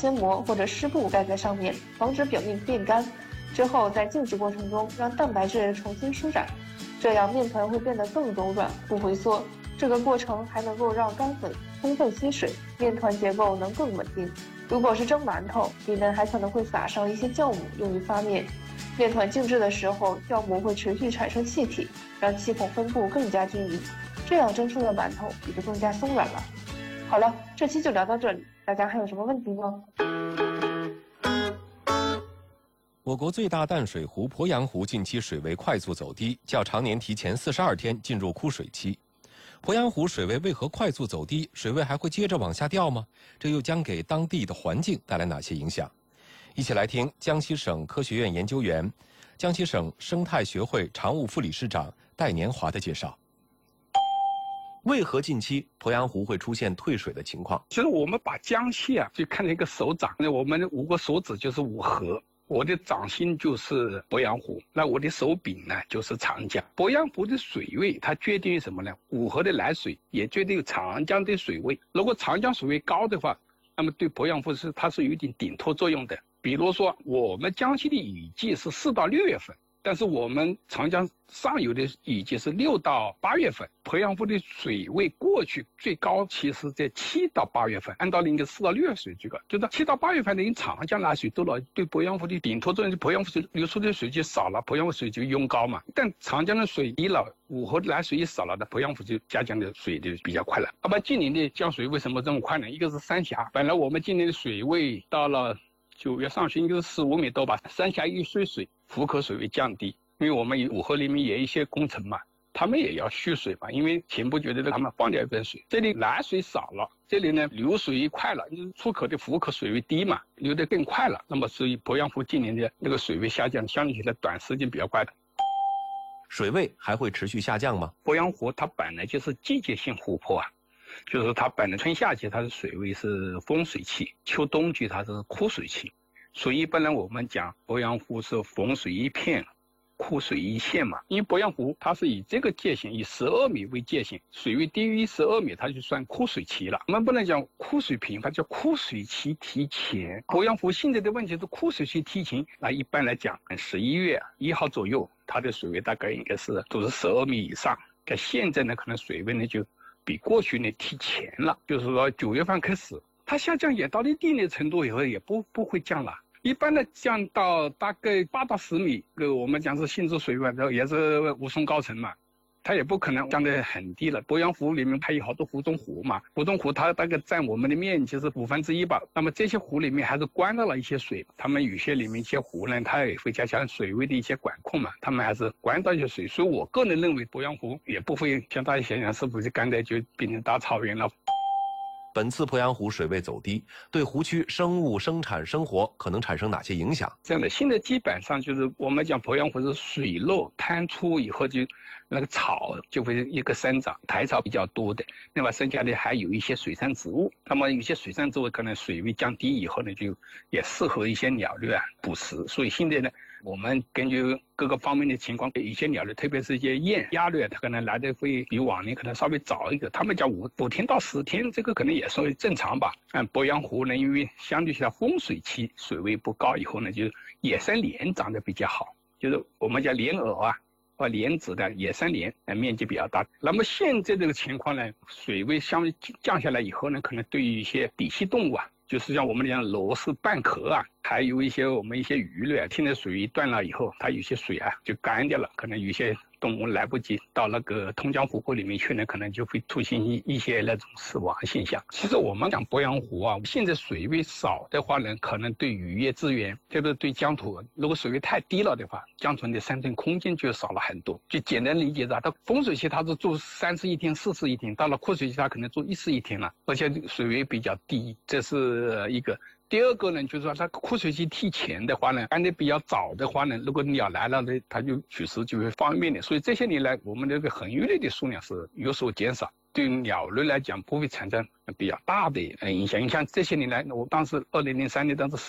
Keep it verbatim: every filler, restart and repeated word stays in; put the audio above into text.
纤膜或者湿布盖在上面，防止表面变干。之后在静置过程中让蛋白质重新舒展，这样面团会变得更柔软不回缩。这个过程还能够让干粉充分吸水，面团结构能更稳定。如果是蒸馒头，里面还可能会撒上一些酵母用于发面。面团静置的时候，酵母会持续产生气体，让气孔分布更加均匀，这样蒸出的馒头也就更加松软了。好了，这期就聊到这里，大家还有什么问题吗？ 我国最大淡水湖鄱阳湖近期水位快速走低，较常年提前四十二天进入枯水期。鄱阳湖水位为何快速走低？水位还会接着往下掉吗？这又将给当地的环境带来哪些影响？一起来听江西省科学院研究员、江西省生态学会常务副理事长戴年华的介绍。为何近期鄱阳湖会出现退水的情况？ 其实我们把江西啊就看成一个手掌，那我们五个手指就是五河。我的掌心就是鄱阳湖，那我的手柄呢就是长江。鄱阳湖的水位它决定于什么呢？五河的来水也决定于长江的水位。如果长江水位高的话，那么对鄱阳湖是它是有一定顶托作用的。比如说我们江西的雨季是四到六月份，但是我们长江上游的雨季是六到八月份，鄱阳湖的水位过去最高期是在七到八月份，按道理应该四到六月水最高，就是七到八月份的，因长江来水多了，对鄱阳湖的顶托作用，鄱阳湖水流出的水就少了，鄱阳湖水就涌高嘛。但长江的水低了，五河的来水也少了的，鄱阳湖就下降的水就比较快了。那么今年的降水为什么这么快呢？一个是三峡，本来我们今年的水位到了九月上旬应该是十五米多吧，三峡一蓄水，湖口水位降低。因为我们五河里面也有一些工程嘛，他们也要蓄水嘛，因为前不久的他们放掉一部水，这里来水少了，这里呢流水快了，出口的湖口水位低嘛，流得更快了，那么所以鄱阳湖今年的那个水位下降，相对起来短时间比较快的。 水位还会持续下降吗？ 鄱阳湖它本来就是季节性湖泊啊，就是它本来春夏季它的水位是丰水期，秋冬季它是枯水期，所以一般呢我们讲鄱阳湖是丰水一片，枯水一线嘛。因为鄱阳湖它是以这个界限，以十二米为界限，水位低于十二米它就算枯水期了。我们不能讲枯水频繁，叫枯水期提前。鄱阳湖现在的问题是枯水期提前，那一般来讲十一月一号左右它的水位大概应该是都是十二米以上，但现在呢可能水位呢就比过去呢提前了，就是说九月份开始它下降也到了一定的程度以后也不不会降了，一般的降到大概八到十米，呃，我们讲是新竹水位，也是吴淞高层嘛，它也不可能降得很低了。鄱阳湖里面还有好多湖中湖嘛，湖中湖它大概占我们的面积是五分之一吧。那么这些湖里面还是关到了一些水，他们有些里面一些湖呢，它也会加强水位的一些管控嘛，他们还是关到一些水。所以我个人认为鄱阳湖也不会像大家想想是不是干脆就变成大草原了。 本次鄱阳湖水位走低，对湖区生物生产生活可能产生哪些影响？ 这样的，现在基本上就是我们讲鄱阳湖是水漏滩出以后，就那个草就会一个生长，苔草比较多的，另外剩下的还有一些水生植物。那么有些水生植物可能水位降低以后呢，就也适合一些鸟类啊捕食。所以现在呢，我们根据各个方面的情况，一些鸟类，特别是一些雁、鸭类，它可能来的会比往年可能稍微早一个。他们讲五五天到十天，这个可能也稍微正常吧。嗯，鄱阳湖呢，因为相对起来丰水期水位不高以后呢，就野生莲长得比较好，就是我们叫莲藕啊，或莲子的野生莲，呃，面积比较大。那么现在这个情况呢，水位相对降下来以后呢，可能对于一些底栖动物啊，就是像我们讲螺氏蚌壳啊，还有一些我们一些鱼类啊，现在水一断了以后，它有些水啊就干掉了，可能有些动物来不及到那个通江湖泊里面去呢，可能就会出现一一些那种死亡现象。其实我们讲鄱阳湖啊，现在水位少的话呢，可能对渔业资源，特别是对疆土，如果水位太低了的话，疆土的生存空间就少了很多。就简单理解的，它丰水期它是住三十一天、四十一天，到了枯水期它可能住一十一天了，而且水位比较低，这是一个。第二个呢，就是说它枯水期提前的话呢，干得比较早的话呢，如果鸟来了呢，它就取食就会方便的。所以这些年来，我们这个恒鱼类的数量是有所减少，对鸟类来讲不会产生比较大的影响。你像这些年来，我当时二零零三年当时